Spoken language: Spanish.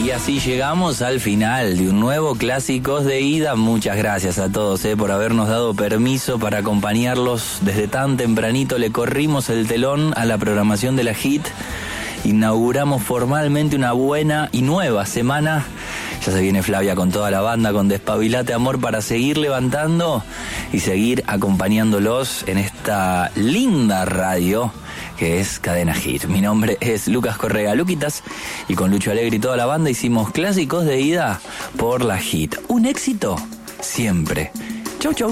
Y así llegamos al final de un nuevo Clásicos de Ida. Muchas gracias a todos por habernos dado permiso para acompañarlos desde tan tempranito. Le corrimos el telón a la programación de la HIT. Inauguramos formalmente una buena y nueva semana. Ya se viene Flavia con toda la banda, con Despabilate Amor, para seguir levantando y seguir acompañándolos en esta linda radio que es Cadena HIT. Mi nombre es Lucas Correa Luquitas y con Lucho Alegre y toda la banda hicimos Clásicos de Ida por la HIT. Un éxito siempre. Chau, chau.